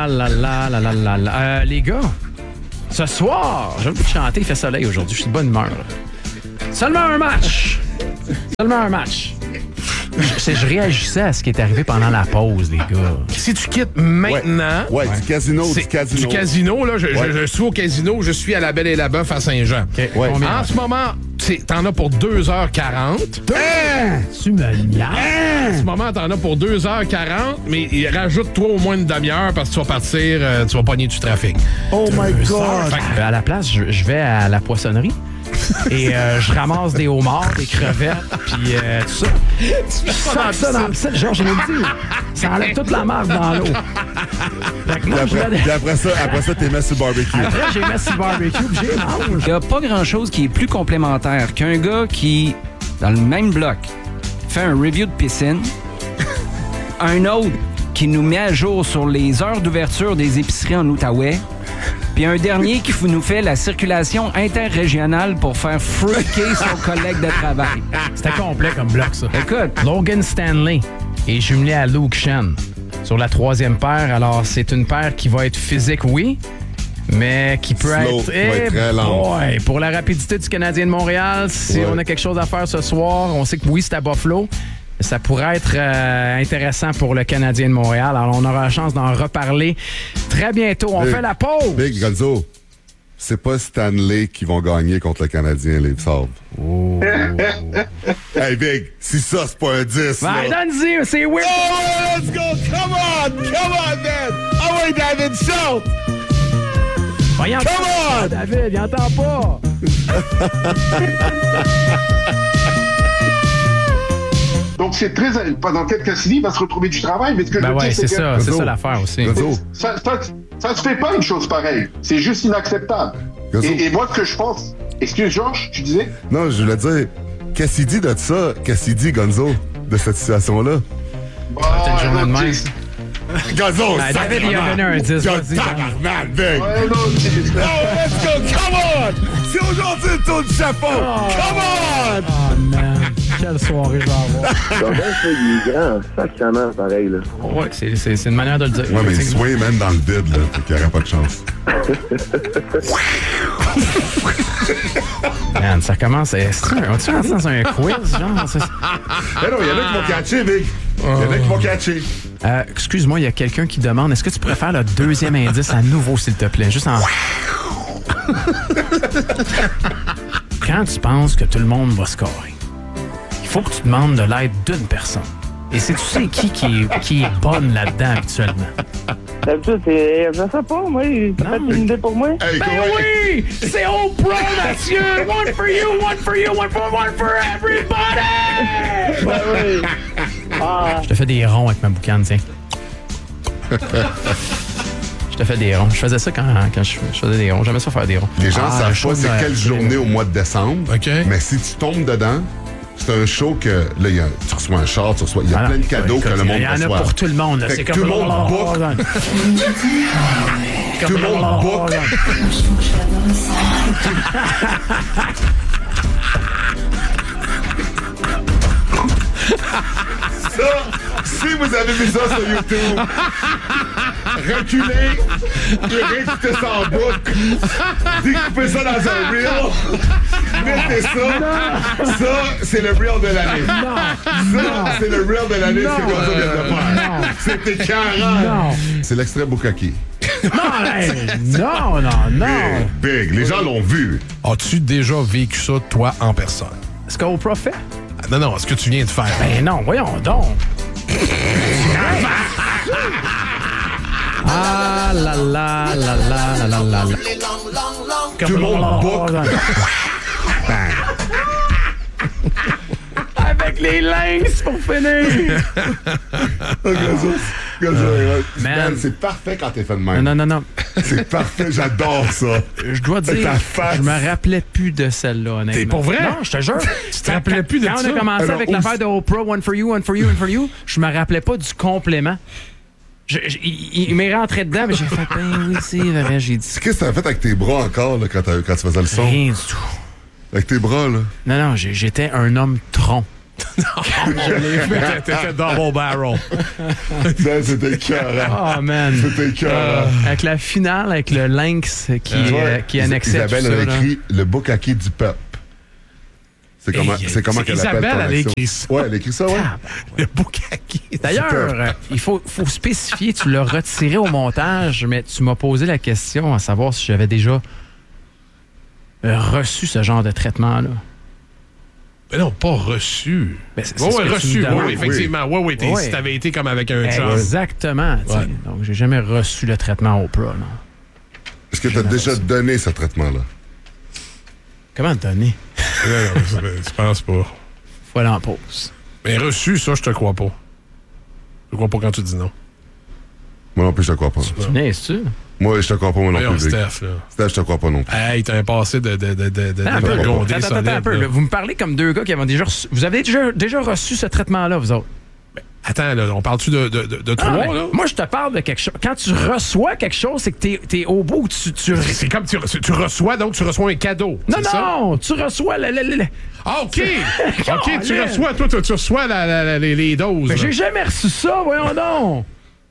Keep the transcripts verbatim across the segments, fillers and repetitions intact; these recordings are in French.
là là là là là là là. Euh, les gars, ce soir, j'ai envie de chanter, il fait soleil aujourd'hui, je suis de bonne humeur. Seulement un match! Seulement un match. Je, je réagissais à ce qui est arrivé pendant la pause, les gars. Si tu quittes maintenant... Ouais, ouais, du casino, du casino. Du casino, là, je, ouais. je, je suis au casino, je suis à la Belle et la Bœuf à Saint-Jean. Okay. Ouais. En ce moment, t'en as pour deux heures quarante. Hein? Tu me niaises? En ce moment, t'en as pour deux heures quarante, mais rajoute-toi au moins une demi-heure parce que tu vas partir, euh, tu vas pogner du trafic. Oh my God! Fait que, à la place, je, je vais à la poissonnerie. Et euh, je ramasse des homards, des crevettes, puis euh, tout ça. Je sors ça dans le piscine. Genre, j'ai dit, ça enlève toute la marde dans l'eau. Fait que moi, Puis après, je puis après ça, après ça, t'es mis sur le barbecue. Après, j'ai mis sur le barbecue, puis j'ai mange. Il n'y a pas grand-chose qui est plus complémentaire qu'un gars qui, dans le même bloc, fait un review de piscine, un autre qui nous met à jour sur les heures d'ouverture des épiceries en Outaouais, puis un dernier qui nous fait la circulation interrégionale pour faire freaker son collègue de travail. C'était complet comme bloc, ça. Écoute, Logan Stanley est jumelé à Luke Shen sur la troisième paire. Alors, c'est une paire qui va être physique, oui, mais qui peut Slow, être... va être très lente. boy, pour la rapidité du Canadien de Montréal, si Ouais. on a quelque chose à faire ce soir, on sait que oui, c'est à Buffalo. Ça pourrait être euh, intéressant pour le Canadien de Montréal. Alors, on aura la chance d'en reparler très bientôt. On Big, fait la pause. Big Gonzo, c'est pas Stanley qui vont gagner contre le Canadien, les Sabres. Oh. Hey, Big, si ça, c'est pas un dix, Ben, là. donne-y, c'est weird. Oh, let's go! Come on! Come on, man! Ah oui, David, shout! Voyons, Come on! David, il entend pas. Donc, c'est très. Pendant quelques Cassidy, il va se retrouver du travail, mais ce que Ben je veux ouais, dire, c'est c'est ça, que c'est ça l'affaire aussi. Gonzo, ça, ça, ça se fait pas une chose pareille. C'est juste inacceptable. Gonzo. Et, et moi, ce que je pense. Excuse, Georges, tu disais? non, je voulais dire, qu'est-ce qu'il dit de ça, qu'est-ce qu'il dit, Gonzo, de cette situation-là? Bah, C'est une journée de non, même. c'est- Gonzo, Ben, David, il a donné un dix. Vas-y, tabarnak, Big! Ouais, non, c'est- Oh, let's go! Come on! C'est aujourd'hui le tour du chapeau! Come on! Oh, man. Quelle soirée je vais avoir. Donc, ben, ça, il est grand, sacrément, pareil, là. Ouais, c'est, c'est, c'est une manière de le dire. Ouais, mais C'est- Sway, man, dans le vide, là, fait qu'il n'y aurait pas de chance. Man, ça commence. Est-ce que on est dans un quiz, genre? C'est- Eh non, il y en a qui vont catcher, Big. Il y en a qui vont catcher. Euh, excuse-moi, il y a quelqu'un qui demande est-ce que tu pourrais faire le deuxième indice à nouveau, s'il te plaît? Juste en. Quand tu penses que tout le monde va scorer, il faut que tu demandes de l'aide d'une personne. Et c'est tu sais qui qui est, qui est bonne là-dedans habituellement? D'habitude, c'est. Je sais pas, moi. T'as Non, fait mais- une idée pour moi? Hey, Ben comment- oui! C'est Oprah, Mathieu! One for you, one for you, one for one for everybody! Ben oui. Ah, Je te fais des ronds avec ma boucane, tiens. Je te fais des ronds. Je faisais ça quand, quand je, je faisais des ronds. J'aimais ça faire des ronds. Les gens Ah, savent le pas show c'est de- quelle journée au mois de décembre. OK. Mais si tu tombes dedans, c'est un show que là, il y a, tu reçois un char, tu reçois. Il y a Voilà. plein de cadeaux Écoute, que le monde il y en a reçoit. pour tout le monde. là. Fait C'est que comme tout le monde book. Tout le monde book. Ça, si vous avez vu ça sur YouTube, reculez et réécoutez ça en boucle. Découpez ça dans un reel. Mettez ça. Ça, c'est le reel de l'année. Ça, c'est le reel de l'année, ce que Gonzo vient de faire. C'était écœurant. C'est l'extrait Bukaki. Non, hey, non, non, non. Big, big. Les gens l'ont vu. As-tu déjà vécu ça, toi, en personne? Ce qu'Oprah fait? Ah, non, non, ce que tu viens de faire. Ben non, voyons donc. Ah là là là là là là là là. Tout le monde book. Avec les lynx pour finir. Gonzo, Gonzo, Man. Man, c'est parfait quand t'es fait de même. Non, non, non. C'est parfait, j'adore ça. Je dois dire, Ta face. je me rappelais plus de celle-là, honnêtement. T'es pour vrai? Non, je te jure. Tu te rappelais plus de quand ça? Quand on a commencé Alors, avec où- l'affaire de Oprah, one for you, one for you, one for you, je me rappelais pas du complément. Je- je- il il m'est rentré dedans, mais j'ai fait, ben oui, c'est vrai, j'ai dit Qu'est-ce que t'as fait avec tes bras encore là, quand, t'as- quand tu faisais le son? rien du tout. Avec tes bras, là. Non, non, j'ai- j'étais un homme tronc. Je l'ai fait. T'étais double barrel. Ça, c'était écœurant. Oh, man. C'était écœurant. Avec la finale, avec le lynx qui, euh, qui annexait Isabelle tout ça. a là. écrit le boucaquet du peuple. C'est comment, Hey, c'est comment c'est qu'elle appelle Isabelle, ton elle a action. écrit ça. Ouais, elle a écrit ça, ouais. Le boucaquet. D'ailleurs, euh, il faut, faut spécifier, tu l'as retiré au montage, mais tu m'as posé la question à savoir si j'avais déjà euh, reçu ce genre de traitement-là. Mais non, pas reçu. Ben, c'est- c'est Oui, ce que tu me reçu. demandes. Oui, effectivement. Oui, oui. Oui. Si t'avais été comme avec un chum. Exactement. tu sais. Ouais. Donc, j'ai jamais reçu le traitement Oprah. Non. Est-ce que tu as déjà donné ce traitement-là? Comment te donner? Non, non, je pense pas. Faut aller en pause. Mais reçu, ça, je te crois pas. Je te crois pas quand tu dis non. Moi non plus, je te crois pas. Tu naises-tu? Moi, je te crois pas, moi non Voyons, plus. Vic. Steph, là. Steph, je te crois pas non plus. Hey, t'as un passé de, de, de, de, de, Attends un de peu. grondé Attends, attends, solide, attends un peu. là. là. Vous me parlez comme deux gars qui avaient déjà reçu... Vous avez déjà, déjà reçu ce traitement-là, vous autres? Attends, là, on parle-tu de, de, de, de Ah, trois, mais là? moi, je te parle de quelque chose. Quand tu reçois quelque chose, c'est que t'es, t'es au bout. Tu, tu... C'est c'est comme tu, tu reçois, donc tu reçois un cadeau. Non, c'est ça? non! Tu reçois le... le, le, le- Ah, OK! OK, tu Colin. reçois, toi, tu, tu reçois la, la, la- les, les doses. Mais là. j'ai jamais reçu ça, voyons donc!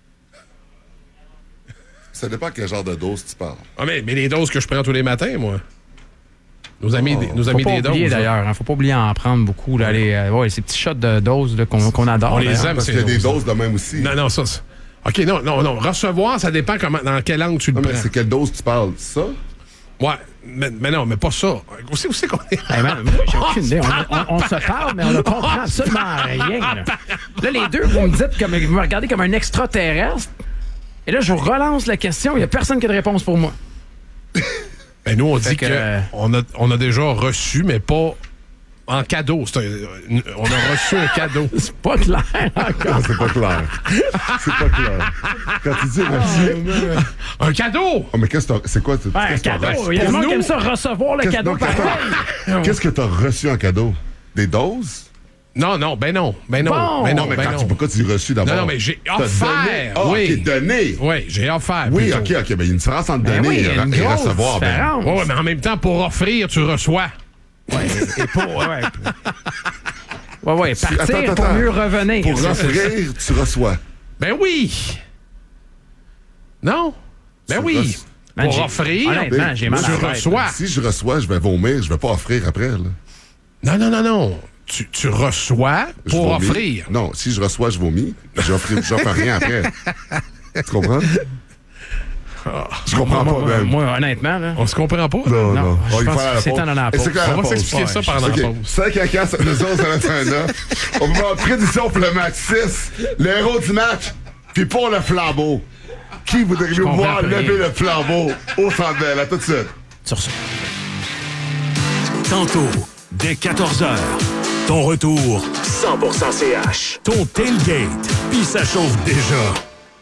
Ça dépend quel genre de dose tu parles. Ah, mais, mais les doses que je prends tous les matins, moi. Nos amis, des- nos Faut amis pas des oublier doses. là. d'ailleurs, hein, faut pas oublier en prendre beaucoup. Là, les, euh, ouais, ces petits shots de doses là, qu'on, qu'on adore. On les d'ailleurs. aime, Parce ces qu'il y a des doses. doses de même aussi. Non, non, ça. c'est- OK, non, non, non. Recevoir, ça dépend comment, dans quel angle tu le Non, mais prends. c'est quelle dose tu parles? Ça? Ouais, mais, mais non, mais pas ça. Où c'est, où c'est qu'on est? Hey, man, moi, j'ai aucune idée. On, on- on se parle, mais on ne comprend absolument rien. Là. Là, les deux, vous me dites comme vous me regardez comme un extraterrestre. Et là, je vous relance la question. Il n'y a personne qui a de réponse pour moi. Ben, nous, on Fait dit que, qu'on euh, a, on a déjà reçu, mais pas en cadeau. C'est un- une- on a reçu un cadeau. C'est pas clair encore. Ah, c'est pas clair. C'est pas clair. Quand tu dis reçu. Un cadeau! Oh, mais qu'est-ce que t'as. C'est quoi? Ouais, un qu'est-ce que t'as cadeau. reçu? Il y a des Pour gens qui nous- aiment ça recevoir le Qu'est-ce- cadeau non, pareil. Qu'est-ce que t'as reçu en cadeau? Des doses? Non, non, ben non, ben non, Bon. ben non, Non, mais ben quand non. tu pourquoi tu dis reçu d'abord? Non, non, mais j'ai T'as offert, donné. Ah, oui. OK, donné. Oui, j'ai offert. Oui, plutôt. OK, OK. Ben, il y a une différence entre Ben donner oui, il y et, a une et grosse recevoir. Ben, différence. Ouais, ouais, mais en même temps, pour offrir, tu reçois. Ouais, et pour, ouais, ouais, ouais, partir Attends, attends, pour attends. mieux revenir. pour offrir, tu reçois. Ben oui! Non? Ben Tu oui! reçois. Man, Pour j'ai- offrir, honnêtement, j'ai mal à tu la tête, reçois. Si je reçois, je vais vomir. Je vais pas offrir après. Là. Non, non, non, non. Tu, tu reçois Je pour vomis. offrir. Non, si je reçois, je vomis. J'offre j'offre rien après. Tu comprends? Je comprends Moi, pas, moi, Ben. moi, honnêtement, là. On se comprend pas? Non, Non, non. je il pense faut aller à la que c'est pause. temps d'aller à la Et c'est pause. quand à la On va pause? s'expliquer ça pendant la OK. pause. cinq à quatre, nous autres, ça va être un an. On va faire une prédiction pour le match six. Le héros du match, puis pour le flambeau. Qui voudriez comprends voir rien. lever le flambeau au Centre Bell? À tout de suite. Sur ça. Tantôt, dès quatorze heures, ton retour cent pour cent C H. Ton tailgate, puis ça chauffe déjà.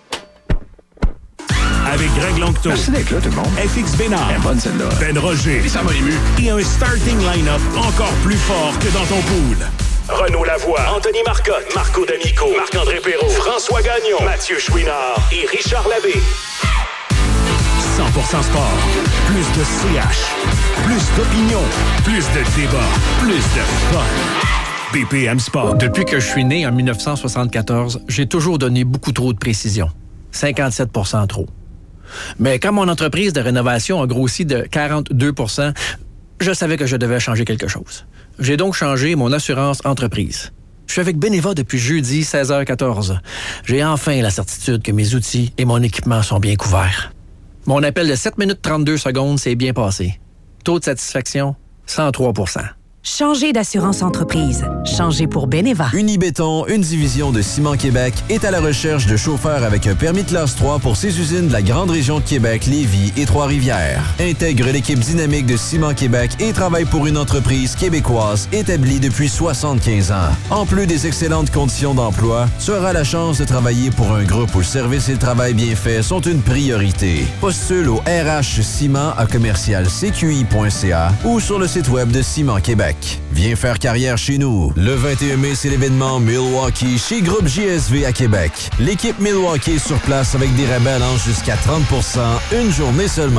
Avec Greg Longto, Merci d'être là, tout le monde. F X Bénard, Elle est bonne, celle-là. Ben Roger Ça m'a ému. et un starting line-up encore plus fort que dans ton pool. Renaud Lavoie, Anthony Marcotte, Marco D'Amico, Marc-André Perrault, François Gagnon, Mathieu Chouinard et Richard Labbé. cent pour cent sport. Plus de C H. Plus d'opinion. Plus de débat. Plus de fun. B P M Sport. Depuis que je suis né en dix-neuf cent soixante-quatorze, j'ai toujours donné beaucoup trop de précision. cinquante-sept pour cent trop. Mais quand mon entreprise de rénovation a grossi de quarante-deux pour cent, je savais que je devais changer quelque chose. J'ai donc changé mon assurance entreprise. Je suis avec Beneva depuis jeudi seize heures quatorze. J'ai enfin la certitude que mes outils et mon équipement sont bien couverts. Mon appel de sept minutes trente-deux secondes s'est bien passé. Taux de satisfaction, cent trois pour cent. Changez d'assurance entreprise. Changez pour Beneva. Unibéton, une division de Ciment Québec, est à la recherche de chauffeurs avec un permis de classe trois pour ses usines de la grande région de Québec, Lévis et Trois-Rivières. Intègre l'équipe dynamique de Ciment Québec et travaille pour une entreprise québécoise établie depuis soixante-quinze ans. En plus des excellentes conditions d'emploi, tu auras la chance de travailler pour un groupe où le service et le travail bien fait sont une priorité. Postule au R H Ciment à commercial C Q I point C A ou sur le site web de Ciment Québec. Viens faire carrière chez nous. Le vingt et un mai, c'est l'événement Milwaukee chez Groupe J S V à Québec. L'équipe Milwaukee est sur place avec des rabais allant jusqu'à trente pour cent une journée seulement.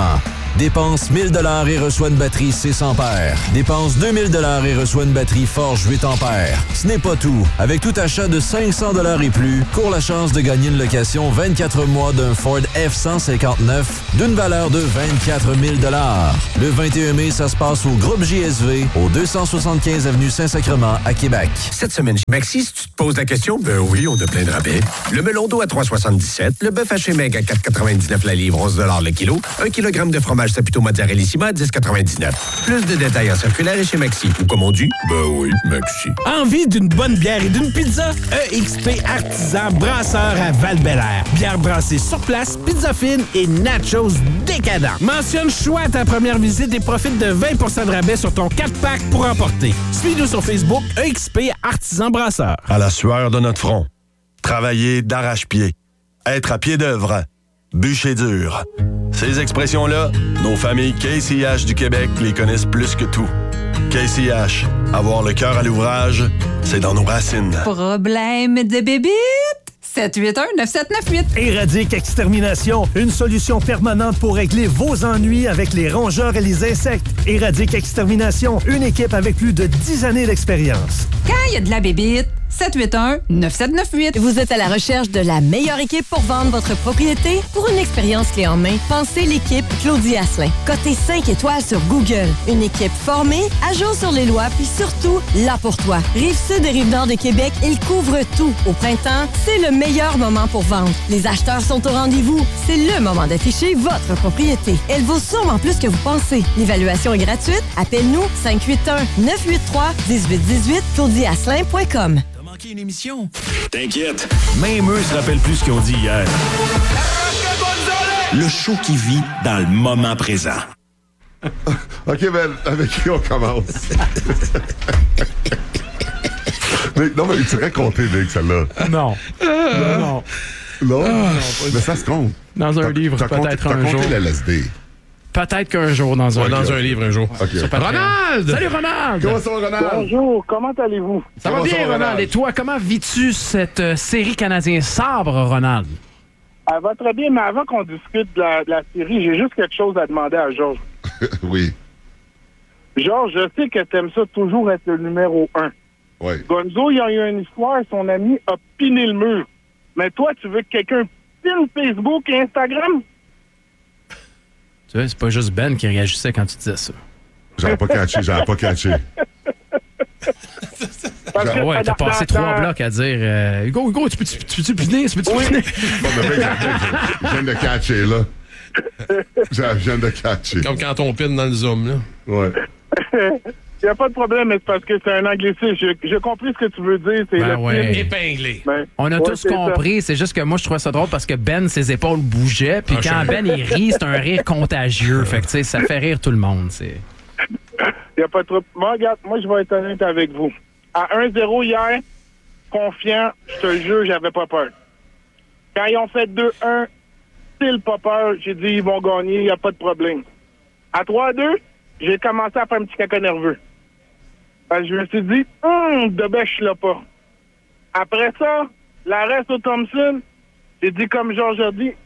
Dépense mille dollars et reçoit une batterie six ampères. Dépense deux mille dollars et reçoit une batterie Forge huit ampères. Ce n'est pas tout. Avec tout achat de cinq cents dollars et plus, cours la chance de gagner une location vingt-quatre mois d'un Ford F cent cinquante-neuf d'une valeur de vingt-quatre mille dollars. Le vingt et un mai, ça se passe au groupe J S V, au deux cent soixante-quinze avenue Saint-Sacrement à Québec. Cette semaine, chez Maxi, si tu te poses la question, ben oui, on a plein de rabais. Le melon d'eau à trois soixante-dix-sept, le bœuf haché maigre à quatre quatre-vingt-dix-neuf la livre, onze dollars le kilo, un kilogramme de fromage Saputo Mozzarellissima à dix quatre-vingt-dix-neuf. Plus de détails en circulaire et chez Maxi. Ou comme on dit, ben oui, Maxi. Envie d'une bonne bière et d'une pizza? E X P Artisan Brasseur à Val-Bélair. Bière brassée sur place, pizza fine et nachos décadents. Mentionne choix à ta première visite et profite de vingt pour cent de rabais sur ton quatre pack pour emporter. Suis-nous sur Facebook, E X P Artisan Brasseur. À la sueur de notre front. Travailler d'arrache-pied. Être à pied d'œuvre. Bûcher dur. Ces expressions-là, nos familles K C H du Québec les connaissent plus que tout. K C H, avoir le cœur à l'ouvrage, c'est dans nos racines. Problème de bébite? sept huit un neuf sept neuf huit. Éradique Extermination, une solution permanente pour régler vos ennuis avec les rongeurs et les insectes. Éradique Extermination, une équipe avec plus de dix années d'expérience. Quand il y a de la bébite, sept huit un neuf sept neuf huit. Vous êtes à la recherche de la meilleure équipe pour vendre votre propriété? Pour une expérience clé en main, pensez l'équipe Claudie Asselin. Cotée cinq étoiles sur Google. Une équipe formée, à jour sur les lois, puis surtout, là pour toi. Rive-Sud et Rive-Nord de Québec, ils couvrent tout. Au printemps, c'est le meilleur moment pour vendre. Les acheteurs sont au rendez-vous. C'est le moment d'afficher votre propriété. Elle vaut sûrement plus que vous pensez. L'évaluation est gratuite. Appelle-nous cinq huit un neuf huit trois un huit un huit claudie asselin point com. Une émission. T'inquiète, même eux se rappellent plus ce qu'ils ont dit hier. Le show qui vit dans le moment présent. OK, Ben, avec qui on commence? mais, non, mais tu racontais, Nick, celle-là. Non. Euh... Non. Non? Ah, mais ça se compte. Dans un livre, t'as peut-être compté, un t'as jour. compté l'L S D. Peut-être qu'un jour, dans un, ouais, dans un livre, un jour. Okay. Ronald! Salut, Ronald! Comment ça va, Ronald? Bonjour, comment allez-vous? Ça va bien, Ronald? Ronald. Et toi, comment vis-tu cette euh, série Canadien Sabre, Ronald? Elle va très bien, mais avant qu'on discute de la, de la série, j'ai juste quelque chose à demander à Georges. Oui. Georges, je sais que t'aimes ça toujours être le numéro un. Oui. Gonzo, il a eu une histoire, son ami a piné le mur. Mais toi, tu veux que quelqu'un pine Facebook et Instagram? Tu vois, c'est pas juste Ben qui réagissait quand tu disais ça. J'avais pas catché, j'avais pas catché. Ah ouais, t'as passé dans, trois dans... blocs à dire euh, Hugo, Hugo, tu peux-tu peux, tu, piner? Tu peux-tu oui. piner? Bon, mais ben, je viens de catcher, là. Je viens de catcher. Comme quand on pine dans le Zoom, là. Ouais. Il n'y a pas de problème, mais c'est parce que c'est un anglicisme. J'ai compris ce que tu veux dire. C'est ben le ouais. épinglé. Ben, on a ouais, tous compris. C'est juste que moi, je trouvais ça drôle parce que Ben, ses épaules bougeaient. Puis ah, quand Ben, il rit, c'est un rire contagieux. Fait que, tu sais, ça fait rire tout le monde. Il n'y a pas de trop. Moi, regarde, moi, je vais être honnête avec vous. À un zéro hier, confiant, je te le jure, j'avais pas peur. Quand ils ont fait deux un, style pas peur, j'ai dit, ils vont gagner, il n'y a pas de problème. À trois à deux, j'ai commencé à faire un petit caca nerveux. Parce que je me suis dit, hum, de bêche là pas. Après ça, l'arrêt sur Thompson, j'ai dit comme Georges a dit,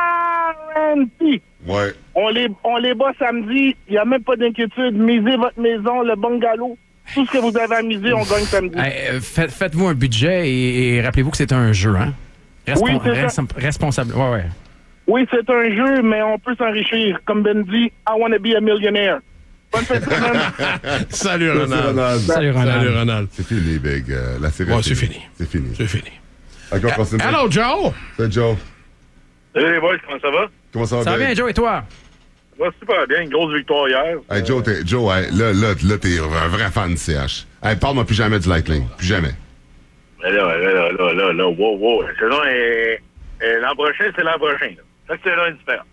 garantie. Ouais. On les, on les bat samedi, il n'y a même pas d'inquiétude. Misez votre maison, le bungalow. Tout ce que vous avez à miser, on gagne samedi. Hey, fait, faites-vous un budget et, et rappelez-vous que c'est un jeu, hein? Respon- oui, c'est res- ça. Responsable. Ouais, ouais. Oui, c'est un jeu, mais on peut s'enrichir. Comme Ben dit, I wanna be a millionaire. Bonne fête de semaine. Salut, Ronald. Ronald. Salut, Ronald. Salut, Ronald. C'est fini, Big. Euh, la série ouais, c'est fini. C'est fini. C'est fini. Okay, on continue. Hello, Joe. C'est Joe. Salut les boys, comment ça va? Comment ça va, Ça va bien, Joe, et toi? Ça va super bien, une grosse victoire hier. Hey, Joe, t'es, Joe hey, là, là, là, t'es un vrai fan de C H. Hey, parle-moi plus jamais du Lightning. Plus jamais. Mais là, là, là, là, là, là, wow, wow. La saison est... est l'an prochain, c'est l'an prochain. Là. Chaque saison est différente.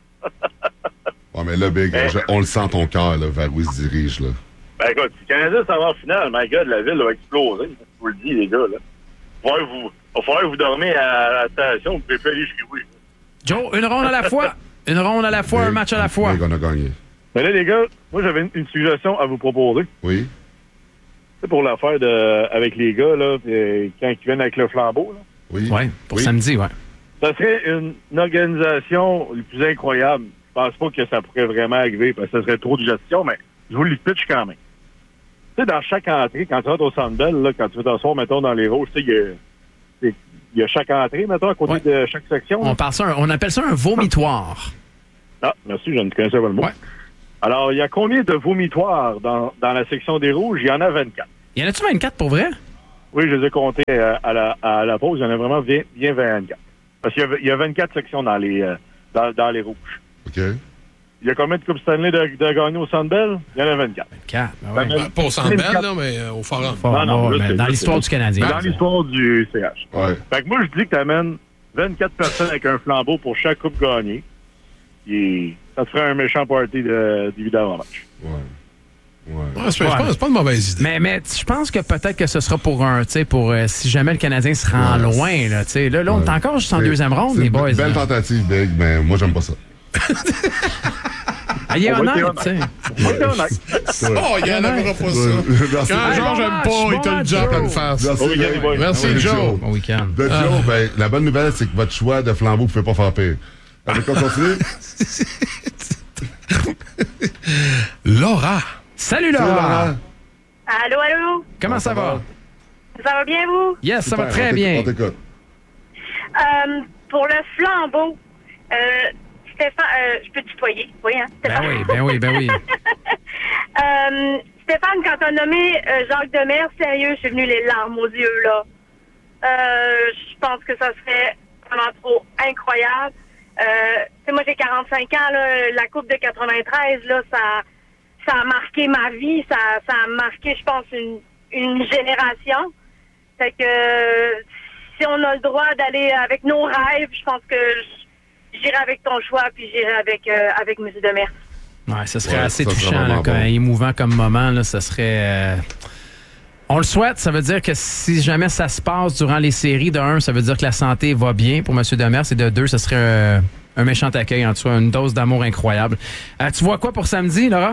Ouais, mais là, Big, mais... je, on le sent ton cœur, là, vers où il se dirige, là. Ben écoute, si le Canadien s'en va en finale, my God, la ville va exploser. Je vous le dis, les gars, là. Il va falloir vous, va falloir que vous dormez à la station, vous pouvez pas aller chez vous. Joe, une ronde à la fois. Une ronde à la fois, Big, un match à la fois. Big, on a gagné. Mais là, les gars, moi, j'avais une, une suggestion à vous proposer. Oui. C'est pour l'affaire de, avec les gars, là, quand ils viennent avec le flambeau, là. Oui. Ouais, pour oui. samedi, ouais. Ça serait une, une organisation le plus incroyable. pense pas que ça pourrait vraiment arriver parce que ça serait trop de gestion, mais je vous le pitch quand même. Tu sais, dans chaque entrée, quand tu rentres au Centre Bell, là, quand tu veux t'asseoir, mettons, dans les rouges, tu sais, il y a, il y a chaque entrée, mettons, à côté ouais. de chaque section. On, parle ça un, on appelle ça un vomitoire. Ah, merci, je ne connaissais pas le mot. Ouais. Alors, il y a combien de vomitoires dans, dans la section des rouges? Il y en a vingt-quatre. Il y en a-tu vingt-quatre pour vrai? Oui, je les ai comptés euh, à, la, à la pause. Il y en a vraiment bien, bien vingt-quatre. Parce qu'il y a, il y a vingt-quatre sections dans les, euh, dans, dans les rouges. OK. Il y a combien de Coupes Stanley de, de gagner au Centre Bell? Il y en a vingt-quatre. vingt-quatre, ben ouais. ben, pas au Centre Bell, là, mais euh, au Forum. Non, non, oh, là, dans l'histoire du Canadien. Dans l'histoire du C H. Ouais. Fait que moi, je dis que tu amènes vingt-quatre personnes avec un flambeau pour chaque coupe gagnée. Et ça te ferait un méchant party de, de d'avant-match. Ouais. Ouais. Ouais, c'est, ouais. Pas, c'est pas une mauvaise idée. Mais, mais je pense que peut-être que ce sera pour un, tu sais, pour euh, si jamais le Canadien se rend ouais. loin, là, tu sais. Là, là, on est encore juste en c'est, deuxième ronde, les boys. C'est une belle là. Tentative, Big, mais moi, j'aime pas ça. Ah, il est honnête, tu sais. Oh, il y en aura pas ça. Quand Jean, j'aime pas, il te le dit en pleine face. Merci, Joe. Bon week-end. De Joe, ben, la bonne nouvelle, c'est que votre choix de flambeau ne pouvait pas faire pire. Avec quoi continuer? Laura. Salut, Laura. Salut, Laura. Allô, allô. Comment ça, ça va? va? Ça va bien, vous? Yes, ça Super, va très on bien. On t'écoute. Euh, pour le flambeau, euh, Stéphane, euh, je peux te tutoyer, oui, hein? Ben oui, ben oui, ben oui. euh, Stéphane, quand t'as nommé euh, Jacques Demers, sérieux, je suis venu les larmes aux yeux, là. Euh, je pense que ça serait vraiment trop incroyable. Euh, tu sais, moi, j'ai quarante-cinq ans, là, la Coupe de quatre-vingt-treize, là, ça, ça a marqué ma vie, ça, ça a marqué, je pense, une, une génération. Fait que euh, si on a le droit d'aller avec nos rêves, je pense que j'irai avec ton choix, puis j'irai avec, euh, avec M. Demers. Ouais, ça serait ouais, assez ça touchant, là, bon. émouvant comme moment, là, ça serait... Euh... On le souhaite, ça veut dire que si jamais ça se passe durant les séries, de un, ça veut dire que la santé va bien pour M. Demers, et de deux, ça serait euh, un méchant accueil, en tout cas, une dose d'amour incroyable. Euh, tu vois quoi pour samedi, Laura?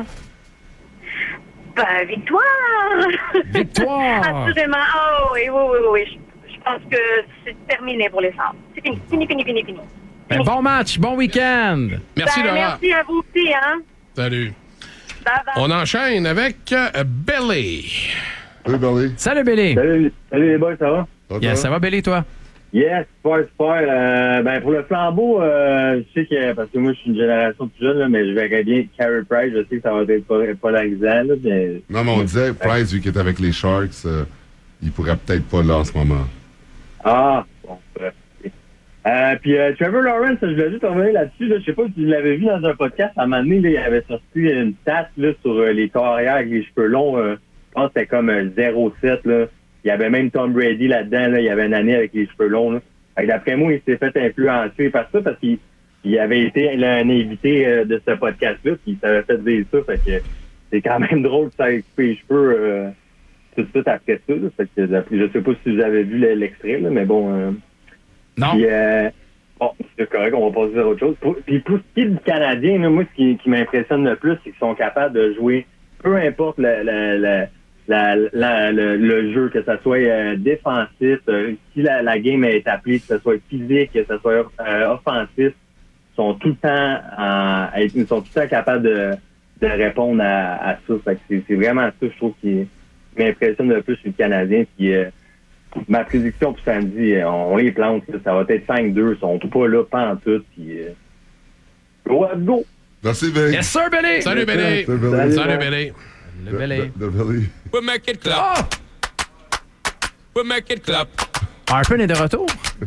Ben, victoire! Victoire! Assurément. Oh, oui, oui, oui, oui. Je, je pense que c'est terminé pour les Sables. C'est fini, fini, fini, fini, fini. Ben, bon match, bon week-end! Merci, ben, Laura. Merci à vous aussi, hein? Salut. Bye bye. On enchaîne avec euh, Billy. Salut, Billy. Salut, Billy. Salut, salut les boys, ça va? Okay. Yes, ça va, Billy, toi? Yes, super, super. Euh, ben, pour le flambeau, euh, je sais que, parce que moi, je suis une génération plus jeune, là, mais je verrais bien Carey Price. Je sais que ça va être pas, pas l'accent, là, mais... Non, mais on disait, Price, vu qu'il est avec les Sharks, euh, il pourrait peut-être pas là en ce moment. Ah, bon, bref. Euh, puis euh, Trevor Lawrence, je voulais juste revenir là-dessus. Là, je sais pas si vous l'avez vu dans un podcast. À un moment donné, là, il avait sorti une stat là, sur euh, les carrières avec les cheveux longs. Euh, je pense que c'était comme euh, zéro sept. Là. Il y avait même Tom Brady là-dedans. Là. Il y avait une année avec les cheveux longs. Là. Fait, d'après moi, il s'est fait influencer par ça parce qu'il il avait été là, un invité euh, de ce podcast-là. Puis il s'avait fait dire ça. Fait que c'est quand même drôle que ça ait coupé les cheveux euh, tout de suite après ça. Là. Fait que, je sais pas si vous avez vu l'extrait, là, mais bon... Euh, Non. Puis, euh, bon, c'est correct, on va passer à autre chose. Pour, puis pour ce qui est du Canadien, là, moi, ce qui, qui m'impressionne le plus, c'est qu'ils sont capables de jouer, peu importe le, le, le, la, la, le, le jeu, que ça soit euh, défensif, euh, si la, la game est appelée, que ça soit physique, que ça soit euh, offensif, ils sont tout le temps en, ils sont tout le temps capables de, de répondre à, à ça. Fait que c'est, c'est vraiment ça, je trouve, qui m'impressionne le plus sur le Canadien. Puis, euh, ma prédiction pour samedi, on, on les plante, là, ça va être cinq deux, ils sont tout pas là, pas en tout, puis euh, go, go! Merci, Billy. Yes, sir, Billy! Salut, Billy! Salut, Billy! Salut, Billy! Le Billy. Le Billy. We make it clap! Oh! We make it clap! Harpen est de retour?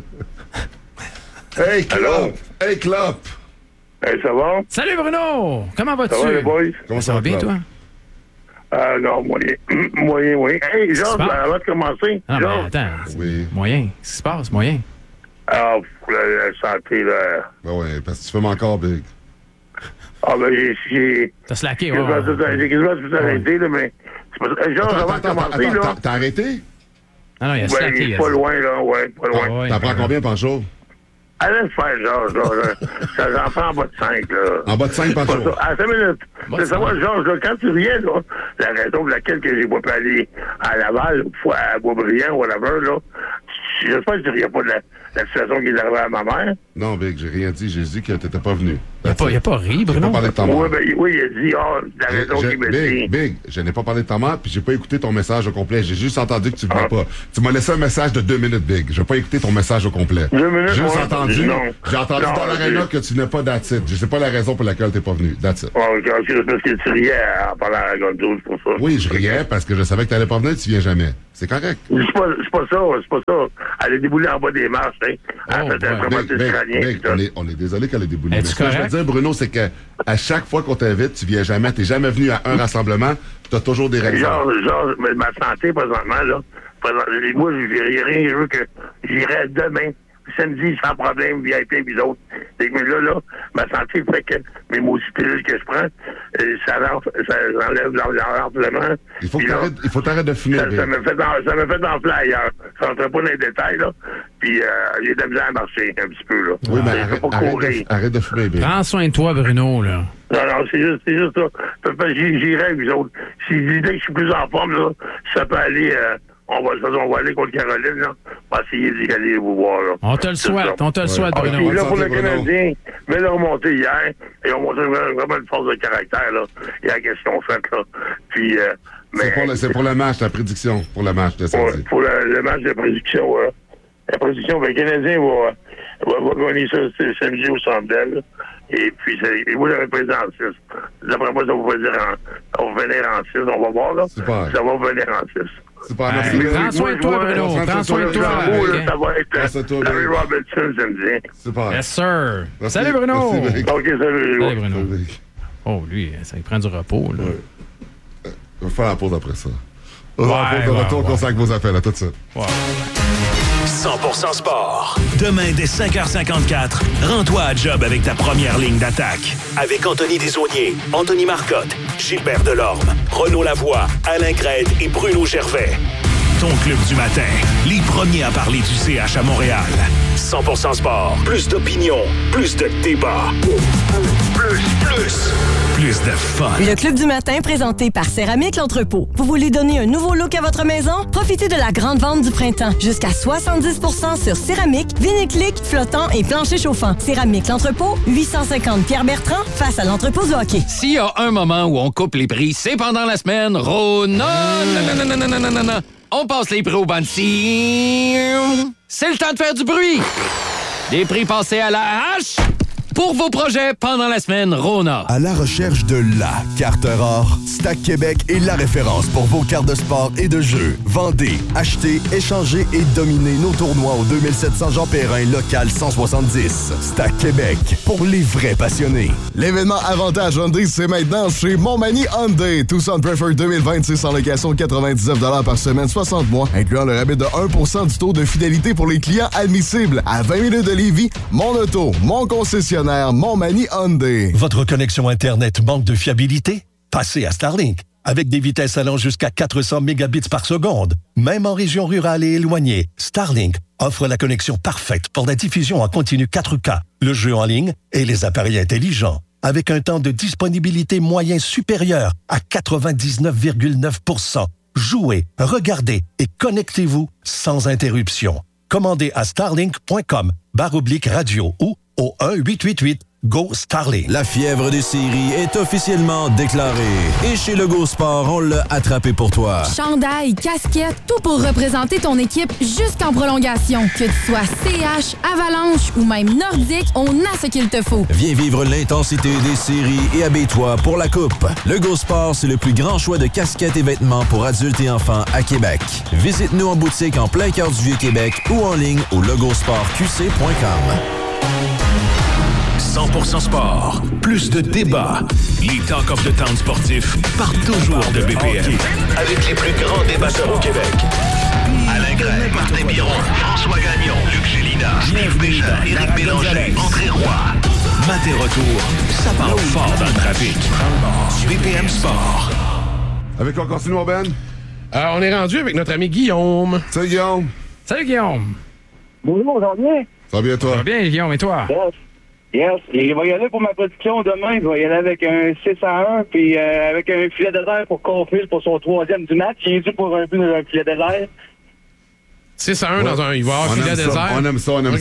Hey, Clop! Hey, Clop! Hey, ça va? Salut, Bruno! Comment vas-tu? Ça va, les boys? Comment ça va bien, toi? Euh, non, moyen. moyen, oui. Hey, Georges, avant de commencer. Ah, Georges. mais attends. Oui. Moyen. Qu'est-ce qui se passe, moyen? Ah, pour la, la santé, là. Ben ouais, parce que tu fumes encore, Big. Ah, ben, j'ai. j'ai T'as slacké, ouais. J'ai quasiment tout arrêté, là, mais. C'est pas ça. Georges, avant de commencer, attends, là. T'as arrêté? Ah non, il a slacké. Ouais, pas loin, là, ouais, pas loin. Ah, ouais, T'en prends combien par jour? Allez le faire, Georges, là. Ça, j'en prends en bas de cinq, là. En bas de cinq par Pas jour? ça. À cinq minutes. C'est savoir, Georges, là, quand tu viens, là, la raison pour laquelle que j'ai pas pu aller à Laval, ou à Boisbriand, ou whatever, là, j'espère que tu riais pas de la, la situation qui est arrivée à ma mère. Non, Big, j'ai rien dit. J'ai dit que t'étais pas venu. Il n'a pas, pas ri, Bruno. Pas parlé de ta mère. Oui, ben, oui, il a dit, ah, oh, la raison Je- qu'il me Big, dit. Big, je n'ai pas parlé de ta mère, puis j'ai pas écouté ton message au complet. J'ai juste entendu que tu venais pas. Tu m'as laissé un message de deux minutes, Big. Je n'ai pas écouté ton message au complet. Deux minutes, J'ai juste ouais, entendu. non. J'ai entendu Non, dans l'aréna c'est- que tu n'es pas that's it. Je sais pas la raison pour laquelle t'es pas venu. That's it. Oh, parce que parce que tu riais en parlant à la Gonzo, c'est pour ça. Oui, je riais parce que je savais que t'allais pas venir, tu viens jamais. C'est correct. C'est pas, c'est pas ça, c'est pas ça. Elle est déboulée en bas des marches, hein. Oh, Elle fait un Big, traumatisme Big, crânien. Big, on, est, on est désolé qu'elle ait déboulé. Mais Es-tu ce que je veux correct? dire, Bruno, c'est que à chaque fois qu'on t'invite, tu viens jamais. T'es jamais venu à un rassemblement, tu as toujours des raisons. Genre, genre, mais ma santé, présentement, là, présent- moi, j'ai rien, je veux que j'irai demain, samedi, sans problème, V I P, puis d'autres. Mais là, là, ma santé fait que mes maudits pilules que je prends, euh, ça, renf- ça enlève l'enflement. Il faut Puis que là, t'arrêtes- il faut t'arrêter de fumer. Ça, Big. ça me fait dans- ça me fait d'enfler ailleurs. Je rentrerai pas dans les détails, là. Puis euh, j'ai de la misère à marcher un petit peu, là. Oui, mais je peux arrête, pas arrête courir. de, arrête de fumer, Big. Prends soin de toi, Bruno, là. Non, non, c'est juste, c'est juste ça. Fait que j'y- J'irai avec les autres. Si l'idée que je suis plus en forme, là, ça peut aller, euh, on va, on va aller contre Caroline, là. On va essayer d'y aller vous voir, là. On te le C'est souhaite, ça. on te le souhaite, Ah, Bruno. puis là, pour le Bonne santé, Bruno. Canadien, mais là, remonté hier, et on montré vraiment une force de caractère, là. Il y a la question faite, là. Puis, euh, C'est mais. pour, le- c'est pour le match, la prédiction pour le match de samedi. Pour, pour le, le match de prédiction, euh, la prédiction, ben, le Canadien va, va, va gagner ça ce samedi au Centre Bell. Et puis, c'est- et moi, j'aurais prédit en six. D'après moi, ça va venir en, on va venir en six. On va voir, là. Super. Ça va venir en six. Super, merci. Hey, Big. prends soin de toi, Moi, je Bruno. vois- Prends soin de toi. Bravo, là, Big. ça va être Prends soin de toi, euh, Larry Big. Robinson samedi. Super. Yes, sir. Merci. Salut, Bruno. Merci, Big. OK, salut. Salut, Bruno. Big. Oh, lui, ça il prend du repos, là. On va faire la pause après ça. On va Ouais, faire la pause de ouais, retour, ouais. consacre vos appels à tout ça. cent pour cent sport. Demain, dès cinq heures cinquante-quatre, rends-toi à job avec ta première ligne d'attaque. Avec Anthony Desaulniers, Anthony Marcotte, Gilbert Delorme, Renaud Lavoie, Alain Crête et Bruno Gervais. Ton club du matin, les premiers à parler du C H à Montréal. cent pour cent sport. Plus d'opinion, plus de débat. Plus, plus, plus de fun. Le Club du matin présenté par Céramique L'Entrepôt. Vous voulez donner un nouveau look à votre maison? Profitez de la grande vente du printemps. Jusqu'à soixante-dix pour cent sur céramique, vinyle-clic, flottant et plancher chauffant. Céramique L'Entrepôt, huit cent cinquante Pierre-Bertrand, face à l'entrepôt du hockey. S'il y a un moment où on coupe les prix, c'est pendant la semaine. Rona, non, non, non, non, non, non, non, non. On passe les prix au banc-ci. C'est le temps de faire du bruit. Des prix passés à la hache pour vos projets pendant la semaine Rona. À la recherche de la carte rare, Stack Québec est la référence pour vos cartes de sport et de jeu. Vendez, achetez, échangez et dominez nos tournois au deux mille sept cents Jean Perrin, local cent soixante-dix. Stack Québec, pour les vrais passionnés. L'événement Avantage Hyundai, c'est maintenant chez Montmagny Hyundai. Tucson Preferred deux mille vingt-six en location quatre-vingt-dix-neuf dollars par semaine, soixante mois, incluant le rabais de un pour cent du taux de fidélité pour les clients admissibles. À vingt minutes de Lévis, mon auto, mon concessionnaire, Montmagny Hyundai. Votre connexion Internet manque de fiabilité? Passez à Starlink. Avec des vitesses allant jusqu'à quatre cents mégabits par seconde. Même en région rurale et éloignée, Starlink offre la connexion parfaite pour la diffusion en continu quatre K, le jeu en ligne et les appareils intelligents. Avec un temps de disponibilité moyen supérieur à quatre-vingt-dix-neuf virgule neuf pour cent. Jouez, regardez et connectez-vous sans interruption. Commandez à starlink point com barre oblique radio ou au un huit huit huit Go Starlink. La fièvre des séries est officiellement déclarée. Et chez Legault Sport, on l'a attrapé pour toi. Chandail, casquette, tout pour représenter ton équipe jusqu'en prolongation. Que tu sois C H, Avalanche ou même Nordique, on a ce qu'il te faut. Viens vivre l'intensité des séries et habille-toi pour la coupe. Legault Sport, c'est le plus grand choix de casquettes et vêtements pour adultes et enfants à Québec. Visite-nous en boutique en plein cœur du Vieux-Québec ou en ligne au legault sport q c point com. cent pour cent sport. Plus de débats. Les Talk of the Town sportifs partent toujours de B P M. Avec les plus grands débatteurs au Québec. Alain Grey, Martin Biron, François Gagnon, Luc Gélina, Steve Béjean, Éric Bélanger, André Roy. Maté retour, ça parle fort dans le trafic. B P M Sport. Avec quoi on continue, mon Ben? Euh, on est rendu avec notre ami Guillaume. Salut, Guillaume. Salut, Guillaume. Bonjour, ça va bien? Ça va bien, toi? Ça va bien, Guillaume, et toi? Yes. Yes. Et il va y aller pour ma prédiction demain. Il va y aller avec un six à un, puis euh, avec un filet désert pour Caulfield pour son troisième du match. Il est dû pour un but dans un filet désert. six à un dans un... Il va y avoir On filet aime ça, désert. on aime ça, on aime Ok. ça.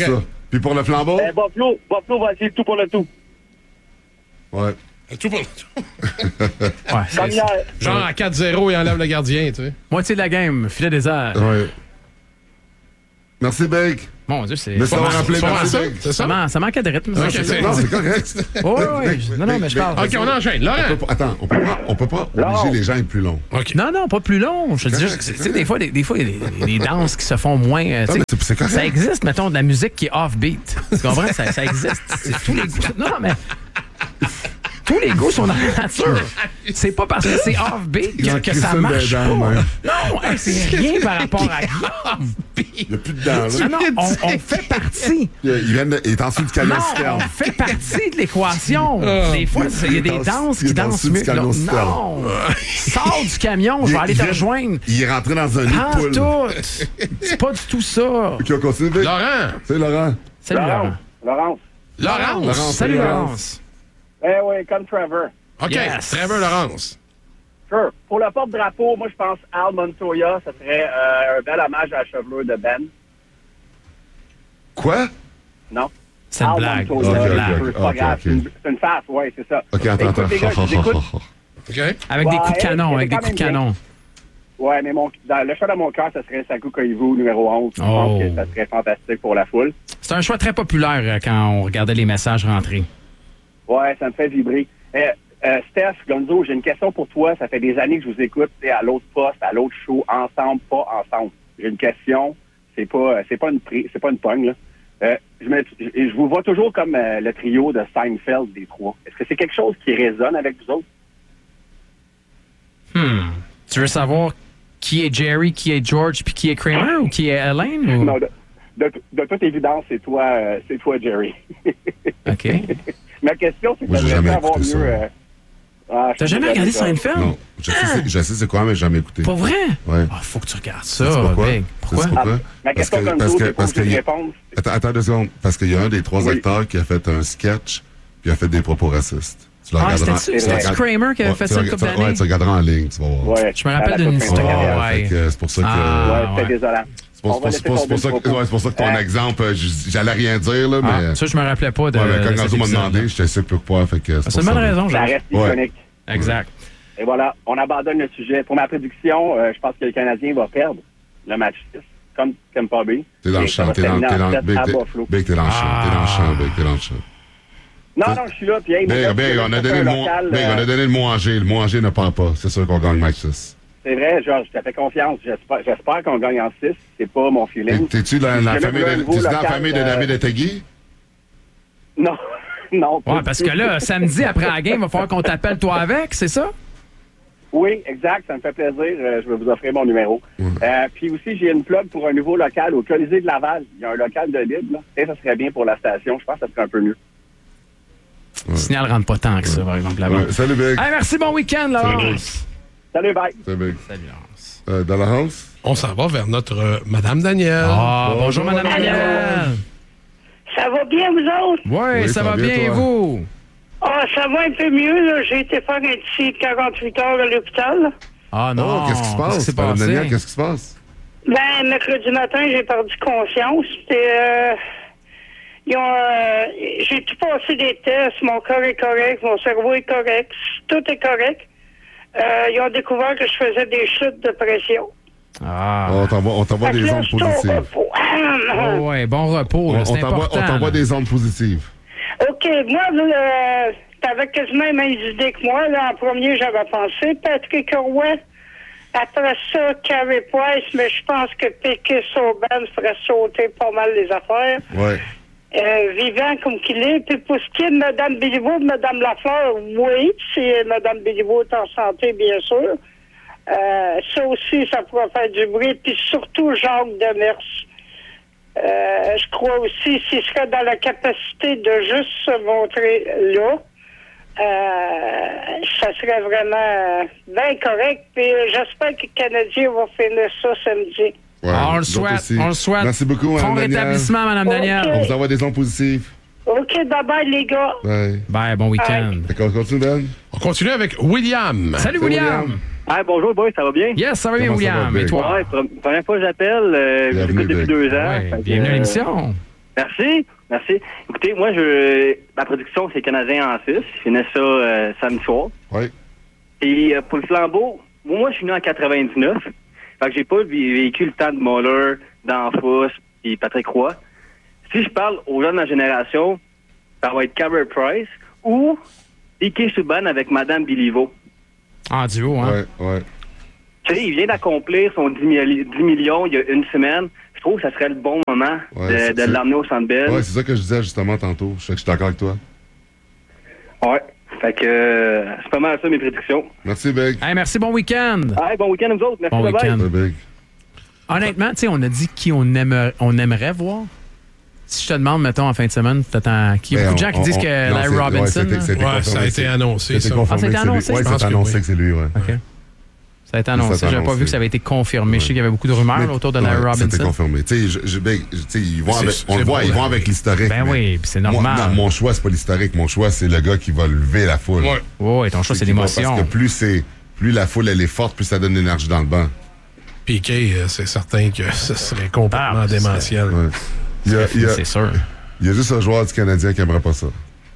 Puis pour le flambeau? Ben, Buffalo, Buffalo va essayer tout pour le tout. Ouais. Tout pour le tout. Ouais, c'est- Comme hier. Genre à quatre zéro, il enlève le gardien, tu sais. Moitié de la game, filet désert. Ouais. Merci, Bake. Mon Dieu, c'est. Merci d'avoir rappelé, c'est pas merci, ça, Bake. c'est ça? Ça, man- ça manquait de rythme. ça. Ok, c'est- Non, c'est correct. Oh, oui, oui. Non, non, mais je parle. OK, on enchaîne. Laurent. On peut pas- attends, on peut pas, on peut pas obliger les gens à être plus longs. OK. Non, non, pas plus long. Je te dis juste, que c'est- tu sais, des fois, des, des fois, il y a des, des danses qui se font moins. euh, tu sais, mais c'est- c'est correct. ça existe, mettons, de la musique qui est off-beat. Tu comprends? Ça, ça existe. C'est tous les goûts. Non, mais. Tous les goûts sont dans la nature. C'est pas parce que c'est off-beat que, que ça Christine marche Bédard, pas. même. Non, hey, c'est rien par rapport à Il n'y a plus de dents, là. Ah non, on, on fait partie. Il, il vient de- il est en dessous du Non, calosterne. on fait partie de l'équation. Des fois, c'est- il y a des danses Il qui est en dansent dessous du mieux que d'autres. calosterne. Non! Sors du camion, je vais Il- aller il te vient- rejoindre. Il est rentré dans un nid de Prends poule. tout! C'est pas du tout ça. OK, on continue. Vic. Laurent. C'est Laurent. Salut, Laurent. Laurence. Laurence. Laurence. Salut, Laurence. Laurence. Eh oui, comme Trevor. OK, Yes. Trevor Laurence. Sure. Pour le porte-drapeau, moi, je pense Al Montoya, ça serait euh, un bel hommage à la chevelure de Ben. Quoi? Non? C'est une Al blague. Montoya, C'est une les blague. cheveux, c'est pas Ok, grave. ok. C'est une- c'est une face, oui, c'est ça. OK, attends, Écoute, attends. les gars, je vous écoute. OK. Avec des coups de Ouais, canon, avec c'est des quand coups de même canon. Ouais, mais mon, dans le choix de mon cœur, ça serait Saku Koivu, numéro onze. Je Oh. pense que ça serait fantastique pour la foule. C'est un choix très populaire euh, quand on regardait les messages rentrer. Ouais, ça me fait vibrer. Euh, euh, Steph, Gonzo, j'ai une question pour toi. Ça fait des années que je vous écoute, tu sais, à l'autre poste, à l'autre show, ensemble, pas ensemble. J'ai une question. C'est pas, c'est pas une, pri- c'est pas une pogne, là. Euh, je, me, je, je vous vois toujours comme euh, le trio de Seinfeld des trois. Est-ce que c'est quelque chose qui résonne avec vous autres? Hmm. Tu veux savoir qui est Jerry, qui est George, puis qui est Kramer ou qui est Elaine? Ou... Non, de, de, de toute évidence, c'est toi, euh, c'est toi, Jerry. OK. Ma question, c'est que Moi, j'ai j'aimerais jamais avoir écouté mieux... ça. euh, ah, je T'as suis jamais désolé, regardé ça. Seinfeld? Non, je sais, c'est- je sais c'est quoi, mais j'ai jamais écouté. Pas vrai? Ouais. Ah, faut que tu regardes ça, Sais-tu pourquoi? Big. Pourquoi? Sais-tu pourquoi? Ah, ma Parce question que, comme parce ça, que, c'est parce pour que une y- réponse. Attends, attends deux secondes. Parce qu'il y a un des trois Oui. acteurs qui a fait un sketch puis a fait des propos racistes. Tu le Ah, regarderas- c'était-tu- tu c'était-tu regardes- Kramer qui avait Ouais, fait tu ça une regardes- couple d'années? Ouais, tu regarderas en ligne, tu vas voir. Ouais, Je me rappelle d'une toute fin de histoire, carrière. ouais. Fait que C'est pour ça que... Ah, Ouais, c'était ouais. désolant. C'est pour, On va c'est laisser pour- c'est pour tomber ça le que, propos. ouais, c'est pour ça que ton Euh, exemple, euh, j- j'allais rien dire, là, mais... Ah, ça, je me rappelais pas de. ouais, mais quand de Gonzo cet m'a épisode-là. demandé, je sais pourquoi, fait que... C'est pour une bonne ça. raison, Ça Jean. reste Ouais. iconique. Exact. Et voilà, on abandonne le sujet. Pour ma prédiction, euh, je pense que le Canadien va perdre le match six, comme Tampa Bay. T'es dans le Et ça champ, va t'es dans, terminer t'es en dans, sept Big, à t'es- Buffalo. Big, t'es dans le champ, t'es dans le champ, Big, t'es dans le champ. Non, non, je suis là. Puis, hey, moi, Big, je Big, vais on a chercher donné un le mot, local, Big, on a euh, donné le mot Angers. Le mot Angers ne part pas. C'est sûr qu'on gagne match six. C'est vrai, Georges, je te fais confiance. J'espère, j'espère qu'on gagne en six. C'est pas mon feeling. T'es- T'es-tu dans Si la jamais famille vous voulez un de, nouveau t'es-tu dans la local, famille de euh, David Etegui? Non, non. pas Ouais, du parce tout. que là, samedi après la game, il va falloir qu'on t'appelle toi avec, c'est ça? Oui, exact. Ça me fait plaisir. Euh, je vais vous offrir mon numéro. Euh, puis aussi, j'ai une plug pour un nouveau local au Colisée de Laval. Il y a un local de libre. Là. Et ça serait bien pour la station. Je pense que ça serait un peu mieux. Le signal rentre pas tant que ça, par exemple, là-bas. Ouais, salut, Big. Hey, merci, bon week-end, Laurence. Salut, bye. Salut, Big. Salut, Laurence. Euh, dans la house? On s'en va vers notre euh, Madame Danielle. Ah, bonjour, Madame Allô. Danielle. Ça va bien, vous autres? Oui, ça va bien, et toi? vous? Ah, ça va un peu mieux, là. J'ai été faire un petit quarante-huit heures à l'hôpital, là. Ah non, Oh, qu'est-ce qui se passe? s'est Madame passé? Danielle, qu'est-ce qui se passe? Ben, mercredi matin, j'ai perdu conscience. Puis, euh, ils ont, euh, j'ai tout passé des tests. Mon corps est correct, mon cerveau est correct. Tout est correct. Euh, ils ont découvert que je faisais des chutes de pression. Ah. On t'envoie, on t'envoie Fait que des là, ondes je suis au positives. repos. Oh, ouais, bon repos, On, là, on c'est t'envoie, important. on t'envoie là. des ondes positives. OK, moi, là, t'avais quasiment les mêmes idées que moi. Là, en premier, j'avais pensé Patrick Roy. Après ça, Carey Price, mais je pense que Piquet Sauban ferait sauter pas mal les affaires. Ouais. Euh, vivant comme qu'il est. Puis pour ce qui est de Mme Béliveau, de Mme Lafleur, oui, si Mme Béliveau est en santé, bien sûr. Euh, ça aussi, ça pourrait faire du bruit. Puis surtout, Jacques Demers. Euh, je crois aussi, s'il serait dans la capacité de juste se montrer là, euh, ça serait vraiment bien correct. Puis euh, j'espère que le Canadien va finir ça samedi. Ouais, Ah, on le nous souhaite, autres aussi. on le souhaite. Merci beaucoup, Bon Madame Danielle. rétablissement, Madame Ok. Danielle. On vous envoie des ondes positives. OK, bye-bye, les gars. Ouais. Bye, bon week-end. Fait qu'on continue, Ben? On continue avec William. Salut, Salut, William. William. Ah, bonjour, boy, ça va bien? Yes, ça va bien, Comment ça William. va, Et Big? toi? Ouais, pre- première fois que j'appelle. Euh, je Bienvenue, l'écoute depuis Big. deux ans. Ouais, Fait que, bienvenue à euh, l'émission. Merci. Merci. Écoutez, moi, je ma prédiction, c'est Canadien en six. Je finis ça euh, samedi soir. Oui. Et euh, pour le flambeau, moi, je suis né en quatre-vingt-dix-neuf. Fait que j'ai pas vé- vécu le temps de Muller, d'Anfos et Patrick Roy. Si je parle aux jeunes de la génération, ça va être Carey Price ou P K Subban avec Madame Béliveau. En duo, hein? Ouais, ouais. Tu sais, il vient d'accomplir son dix millions il y a une semaine. Je trouve que ça serait le bon moment Ouais, de, de l'emmener au Centre Bell. Ouais, c'est ça que je disais justement tantôt. Je sais que je suis d'accord avec toi. Ouais. Fait que euh, c'est pas mal ça mes prédictions. Merci, Big. Hey, merci, bon week-end. Hey, bon week-end, nous autres. Merci, Bon bye-bye. week-end. Big. Honnêtement, tu sais, on a dit qui on, aimerait, on aimerait voir. Si je te demande, mettons, en fin de semaine, t'attends qui? Il y a Ben, beaucoup de gens qui on- disent on- que non, Larry c'est- ouais, Robinson. c'était- là. c'était Ouais, confirmé, ça a été c'est- annoncé, C'était ça. confirmé Ah, ça a été que c'est lui. annoncé? Ouais, Je c'est pense que annoncé oui. que c'est lui, ouais. OK. Ça a été Ça annoncé. s'est J'avais pas annoncé. vu que ça avait été confirmé. Je sais qu'il y avait beaucoup de rumeurs Mais- là, autour de Larry ouais, Robinson. C'était confirmé. Tu sais, je- je- ben, tu sais, ils vont C'est- avec, on c'est le voit, bon, ils vont là. avec l'historique. Ben mais oui, puis c'est moi, normal. non, mon choix, c'est pas l'historique. Mon choix, c'est le gars qui va lever la foule. Ouais. Ouais, ton choix, c'est qui va- l'émotion. Parce que plus c'est, plus la foule, elle est forte, plus ça donne de l'énergie dans le banc. P K, euh, c'est certain que ce serait complètement Ah, démentiel. Ouais. Il y a, il y a- C'est sûr. il y a juste un joueur du Canadien qui aimerait pas ça.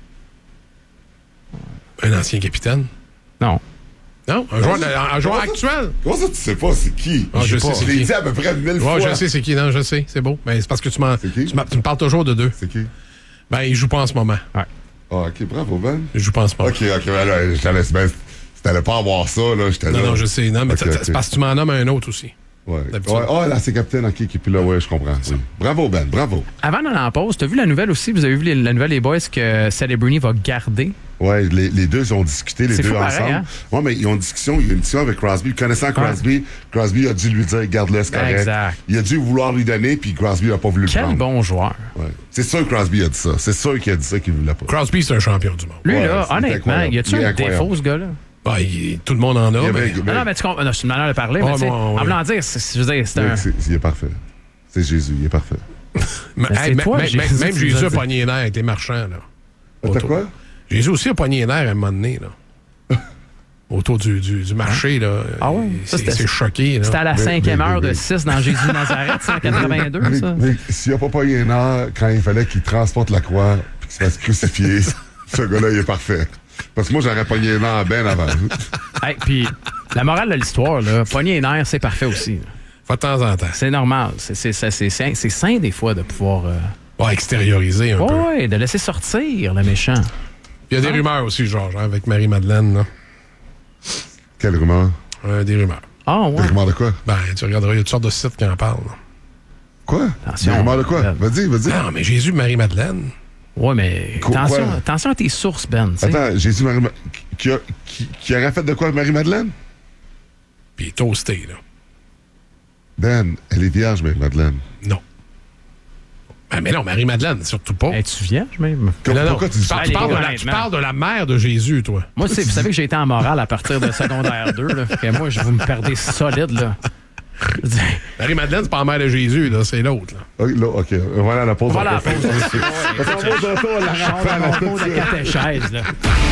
Un ancien capitaine? Non. Non? Un joueur, de- un joueur Comment ça- actuel? Comment ça, tu sais pas c'est qui? Ah, je sais c'est Je l'ai qui. dit à peu près mille Ouais, fois. je sais c'est qui. Non, je sais, c'est beau. Mais c'est parce que tu, m'en, C'est qui? tu, m'as- tu me parles toujours de deux. C'est qui? Ben, il joue pas en ce moment. Ouais. Ah, ok, bravo, Ben. Il joue pas en ce moment. Ok, ok, ben là, je te laisse bien. Si t'allais pas avoir ça, là, j'étais là. Non, non, je sais. Non, mais Ok, t'as- t'as- ok. c'est parce que tu m'en nommes un autre aussi. Ouais. D'habitude. Ouais, oh, là, c'est capitaine, ok, qui est plus là, ouais, je comprends. Oui. Bravo, Ben, bravo. Avant d'aller en pause, t'as vu la nouvelle aussi? Vous avez vu les- la nouvelle, les boys, que Celebrini va garder? Ouais, les, les deux ont discuté, les C'est deux fou pareil, ensemble. hein? Ouais, mais ils ont une discussion, il y a une discussion avec Crosby. Connaissant Crosby, Crosby a dû lui dire, garde-le, c'est correct. Exact. Il a dû vouloir lui donner, puis Crosby n'a pas voulu Quel le prendre. bon joueur. Ouais. C'est sûr que Crosby a dit ça. C'est sûr qu'il a dit ça qu'il voulait pas. Crosby, c'est un champion du monde. Lui, Ouais, là, c'est honnêtement, incroyable. y a-tu Il est un incroyable. défaut, ce gars-là? Ben, il- tout le monde en a, Il est mais... bien- Non, non, mais tu comprends. Non, c'est une manière de parler, Ouais, mais tu sais, bon, ouais. en voulant dire, c'est, je veux dire, c'est Ouais, un. c'est- il est parfait. C'est Jésus, il est parfait. Mais, Ben, hey, c'est mais- toi, mais- Jésus, mais- tu même nous Jésus as a dit. pogné les nerfs avec les marchands, là. T'as Autour. quoi? Jésus aussi a pogné les nerfs à un moment donné, là. Autour du, du, du marché, là. Ah ouais? Il- Ça, c'est, c'était- c'est choqué, là. C'était à la Mais- cinquième mais- heure mais- de six dans Jésus de Nazareth, cent quatre-vingt-deux, Mais, ça. mais s'il n'a pas payé un heure quand il fallait qu'il transporte la croix puis qu'il se fasse crucifier, ce gars-là, il est parfait. Parce que moi, j'aurais pogné un heure ben avant. Hey, puis la morale de l'histoire, là, pogner les nerfs, c'est parfait aussi. Pas de temps en temps. C'est normal. C'est, c'est, c'est, c'est, sain, c'est sain, des fois, de pouvoir. Euh... Ouais, extérioriser un ouais, peu. ouais, de laisser sortir le méchant. Il y a des Hein? rumeurs aussi, Georges, hein, avec Marie-Madeleine, là. Quelle rumeur? Euh, des rumeurs. Ah, ouais. Des rumeurs de quoi? Ben, tu regarderas, il y a toutes sortes de sites qui en parlent. là. Quoi? Attention. Des rumeurs de quoi? Vas-y, vas-y. Non, mais Jésus, Marie-Madeleine. Ouais, mais Quoi? attention, attention à tes sources, Ben. tu sais. Attends, Jésus Marie qui, a- qui, qui aurait fait de quoi avec Marie-Madeleine? Puis il est toasté, là. Ben, elle est vierge, Marie-Madeleine. Non. Ben, mais non, Marie-Madeleine, surtout pas. Es-tu vierge, même? Non, non, Pourquoi tu dis tu, ça? parles, tu parles de la, tu Honnêtement. parles de la mère de Jésus, toi. Moi, c'est, vous savez que j'ai été en morale à partir de secondaire deux. Là. Fait que moi, je vous me perdez solide. Là. Je dis, Marie-Madeleine, c'est pas la mère de Jésus, là, c'est l'autre. Là. Ok, là, OK. Voilà la pause. Voilà la pause. Parce qu'on va de retour à la Change rapelle, mon tout cours de de suite. catéchèse. Là.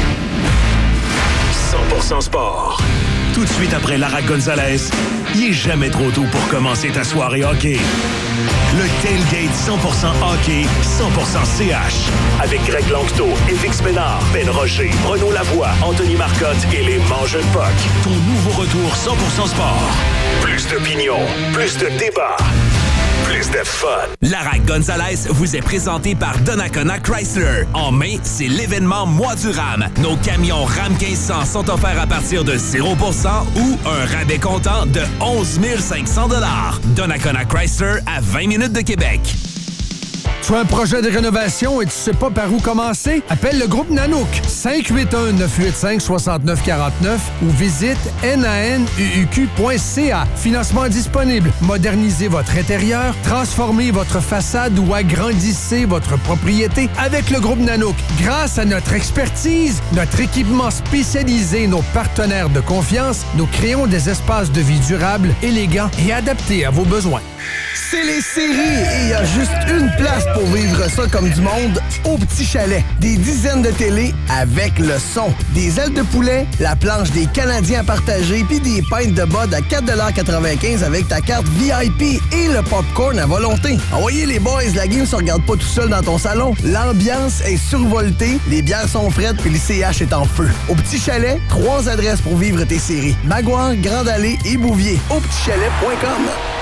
cent pour cent sport. Tout de suite après Lara Gonzalez, il est jamais trop tôt pour commencer ta soirée hockey. Le Tailgate cent pour cent hockey, cent pour cent C H. Avec Greg Langto, Évix Ménard, Ben Rocher, Renaud Lavoie, Anthony Marcotte et les Mangeux de Puck. Ton nouveau retour cent pour cent sport. Plus d'opinion, plus de débat, plus de fun. Lara Gonzalez vous est présentée par Donnacona Chrysler. En mai, c'est l'événement Mois du Ram. Nos camions Ram quinze cents sont offerts à partir de zéro pour cent ou un rabais comptant de onze mille cinq cents dollars. Donnacona Chrysler à vingt minutes de Québec. Tu as un projet de rénovation et tu sais pas par où commencer? Appelle le groupe Nanook cinq huit un neuf huit cinq six neuf quatre neuf ou visite nanuq point c a. Financement disponible. Modernisez votre intérieur, transformez votre façade ou agrandissez votre propriété avec le groupe Nanook. Grâce à notre expertise, notre équipement spécialisé et nos partenaires de confiance, nous créons des espaces de vie durables, élégants et adaptés à vos besoins. C'est les séries et il y a juste une place pour vivre ça comme du monde au Petit Chalet. Des dizaines de télés avec le son. Des ailes de poulet, la planche des Canadiens à partager puis des pintes de bud à quatre quatre-vingt-quinze avec ta carte V I P et le popcorn à volonté. Envoyez les boys, la game se regarde pas tout seul dans ton salon. L'ambiance est survoltée, les bières sont frettes puis le C H est en feu. Au Petit Chalet, trois adresses pour vivre tes séries. Maguire, Grande Allée et Bouvier. au petit chalet point com.